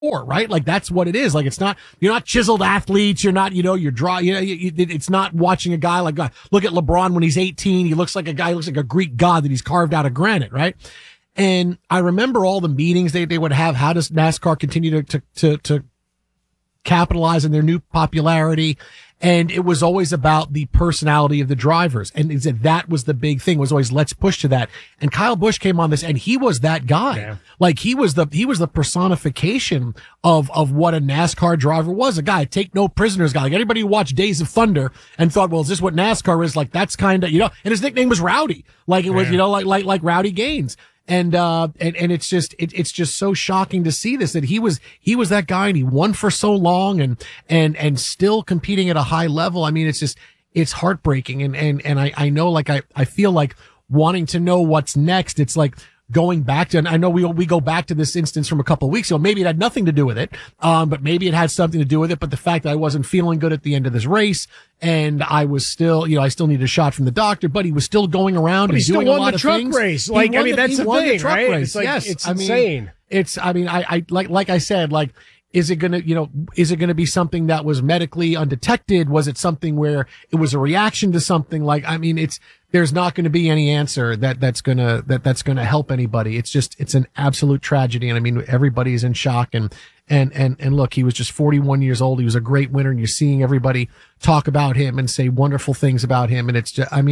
right? Like that's what it is. Like you're not chiseled athletes. You're not, it's not watching a guy like, look at LeBron when he's 18. He looks like a Greek god that he's carved out of granite, right? And I remember all the meetings they would have. How does NASCAR continue to capitalize on their new popularity? And it was always about the personality of the drivers. And that was the big thing, was always, let's push to that. And Kyle Busch came on this, and he was that guy. Yeah. Like he was the personification of what a NASCAR driver was. A guy, take no prisoners guy. Like anybody who watched Days of Thunder and thought, well, is this what NASCAR is? Like that's kind of, and his nickname was Rowdy. Like it was, like Rowdy Gaines. And it's just so shocking to see this, that he was that guy, and he won for so long and still competing at a high level. I mean, it's heartbreaking. And I know, like, I feel like wanting to know what's next. It's like going back to, and I know we go back to this instance from a couple of weeks ago. Maybe it had nothing to do with it. But maybe it had something to do with it. But the fact that I wasn't feeling good at the end of this race, and I was still, I still needed a shot from the doctor, but he was still going around and doing a lot of things. He still won the truck race. Like, I mean, that's the thing, right? It's like, yes. It's insane. Like I said, like, is it going to be something that was medically undetected? Was it something where it was a reaction to something? Like, I mean, there's not going to be any answer that's going to help anybody. It's an absolute tragedy. And I mean, everybody's in shock, and look, he was just 41 years old. He was a great winner, and you're seeing everybody talk about him and say wonderful things about him. And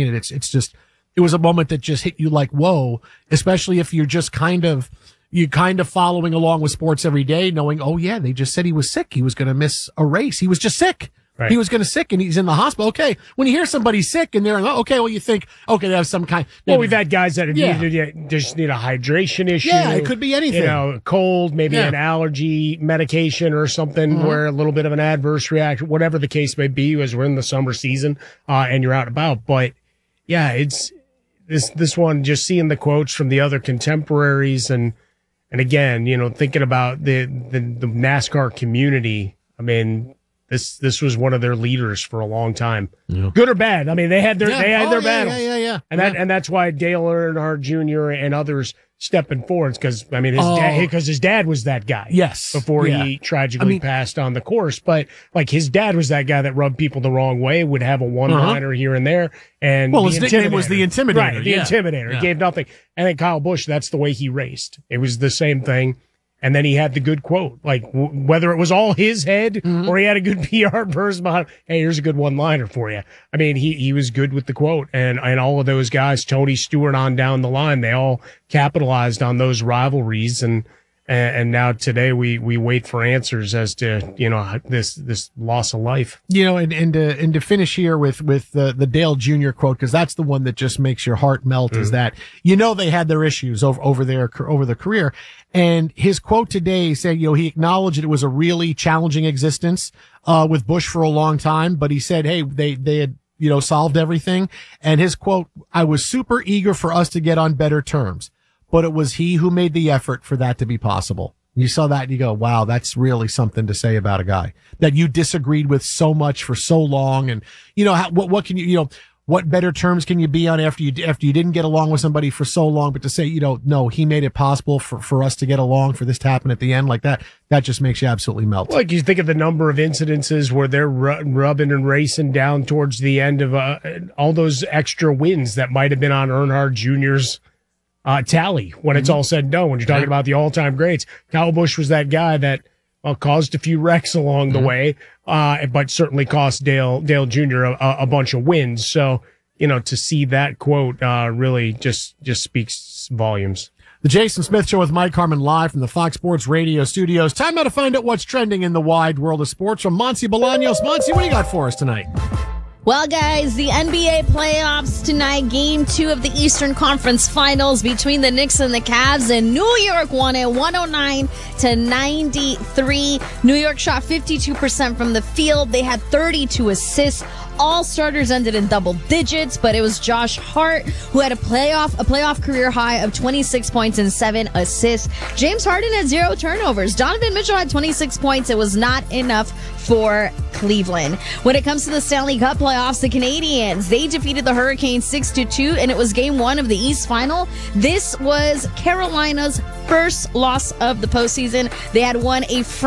it was a moment that just hit you like, whoa, especially if you're just kind of following along with sports every day, knowing, oh yeah, they just said he was sick. He was going to miss a race. He was just sick. Right. He was going to sick, and he's in the hospital. Okay. When you hear somebody sick and they're, okay, well, you think, okay, they have some kind. Well, we've had guys that just need a hydration issue. Yeah, it could be anything. Cold, maybe an allergy medication or something, where a little bit of an adverse reaction, whatever the case may be, as we're in the summer season, and you're out and about. But yeah, it's this one, just seeing the quotes from the other contemporaries, and again, thinking about the NASCAR community. I mean, this was one of their leaders for a long time, good or bad. I mean, they had their battles. Yeah. And that's why Dale Earnhardt Jr. and others stepping forward, because I mean, his dad was that guy. Yes. Before he tragically passed on the course, but like his dad was that guy that rubbed people the wrong way, would have a one-liner here and there, and his nickname was the Intimidator. Right, the Intimidator. He gave nothing. And then Kyle Busch, that's the way he raced. It was the same thing. And then he had the good quote, like whether it was all his head or he had a good PR person behind, hey, here's a good one-liner for you. I mean, he was good with the quote, and all of those guys, Tony Stewart on down the line, they all capitalized on those rivalries, and now today we wait for answers as to, this loss of life. And to finish here with the Dale Jr. quote, because that's the one that just makes your heart melt, is that, they had their issues over their career. And his quote today said, he acknowledged that it was a really challenging existence, with Busch for a long time, but he said, hey, they had, solved everything. And his quote, I was super eager for us to get on better terms, but it was he who made the effort for that to be possible. You saw that and you go, wow, that's really something to say about a guy that you disagreed with so much for so long. And, what can what better terms can you be on after you didn't get along with somebody for so long, but to say, no, he made it possible for us to get along, for this to happen at the end like that just makes you absolutely melt. Like, you think of the number of incidences where they're rubbing and racing down towards the end of all those extra wins that might have been on Earnhardt Jr.'s tally when it's all said and done. When you're talking about the all-time greats, Kyle Busch was that guy that caused a few wrecks along the way, but certainly cost Dale Jr. a bunch of wins. So, to see that quote really just speaks volumes. The Jason Smith Show with Mike Harmon, live from the Fox Sports Radio studios. Time now to find out what's trending in the wide world of sports from Monty Bolaños. Monty, what do you got for us tonight? Well, guys, the NBA playoffs tonight, Game 2 of the Eastern Conference Finals between the Knicks and the Cavs, and New York won it 109-93. New York shot 52% from the field. They had 32 assists. all starters ended in double digits, but it was Josh Hart who had a playoff career high of 26 points and 7 assists. James Harden had 0 turnovers. Donovan Mitchell had 26 points. It was not enough for Cleveland. When it comes to the Stanley Cup playoffs, the Canadiens, they defeated the Hurricanes 6-2, and it was game 1 of the East Final. This was Carolina's first loss of the postseason. They had won a